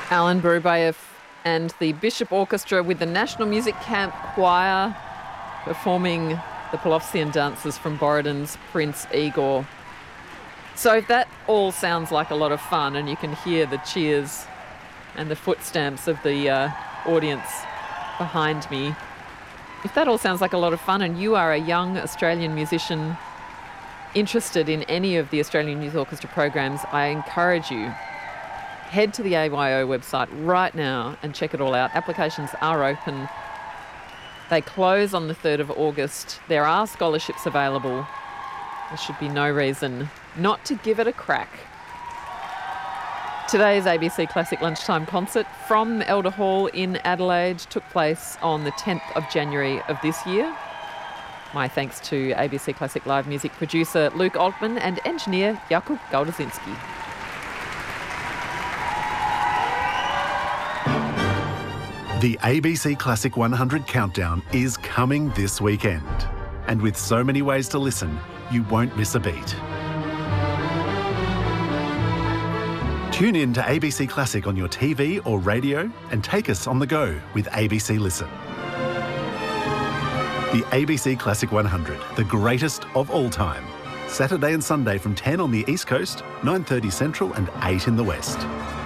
Alan Burubayev and the Bishop Orchestra with the National Music Camp Choir performing the Pelovskian dances from Borodin's Prince Igor. So if that all sounds like a lot of fun, and you can hear the cheers and the foot stamps of the audience behind me, if that all sounds like a lot of fun and you are a young Australian musician interested in any of the Australian Youth Orchestra programs, I encourage you, head to the AYO website right now and check it all out. Applications are open. They close on the 3rd of August. There are scholarships available. There should be no reason not to give it a crack. Today's ABC Classic Lunchtime concert from Elder Hall in Adelaide took place on the 10th of January of this year. My thanks to ABC Classic Live music producer Luke Altman and engineer Jakub Goldazinski. The ABC Classic 100 Countdown is coming this weekend. And with so many ways to listen, you won't miss a beat. Tune in to ABC Classic on your TV or radio and take us on the go with ABC Listen. The ABC Classic 100, the greatest of all time. Saturday and Sunday from 10 on the East Coast, 9:30 Central and 8 in the West.